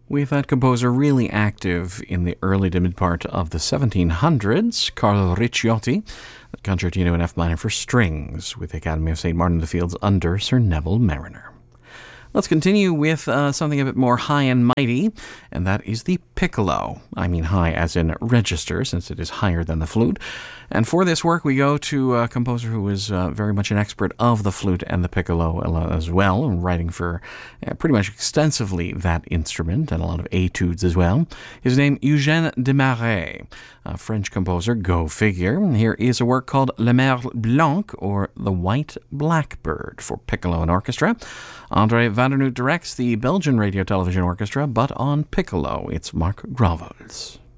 With that composer really active in the early to mid-part of the 1700s, Carlo Ricciotti, the Concertino in F minor for strings, with the Academy of St. Martin in the Fields under Sir Neville Marriner. Let's continue with something a bit more high and mighty, and that is the piccolo. I mean high as in register, since it is higher than the flute. And for this work, we go to a composer who is very much an expert of the flute and the piccolo as well, writing for pretty much extensively that instrument, and a lot of etudes as well. His name, Eugène Desmarets, a French composer, go figure. Here is a work called Le Merle Blanc, or The White Blackbird, for piccolo and orchestra. André van der Noot directs the Belgian Radio Television Orchestra, but on piccolo, it's Mark Gravels.